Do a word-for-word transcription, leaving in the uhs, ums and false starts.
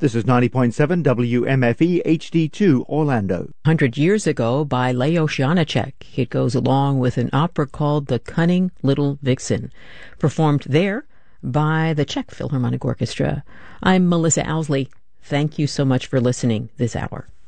This is ninety point seven W M F E H D two Orlando. Hundred Years Ago by Leos Janáček. It goes along with an opera called The Cunning Little Vixen, performed there by the Czech Philharmonic Orchestra. I'm Melissa Owsley. Thank you so much for listening this hour.